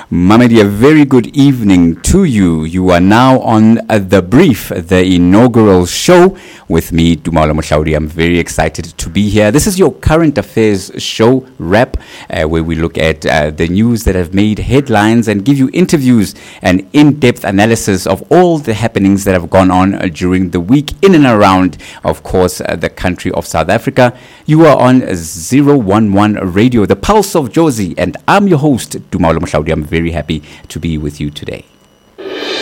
Mamadi, a very good evening to you. You are now on The Brief, the inaugural show with me, Dumala Moshauri. I'm very excited to be here. This is your current affairs show, Wrap, where we look at the news that have made headlines and give you interviews and in-depth analysis of all the happenings that have gone on during the week in and around, of course, the country of South Africa. You are on 011 Radio, the Pulse of Jozi, and I'm your host, Dumala Moshauri. I'm very happy to be with you today.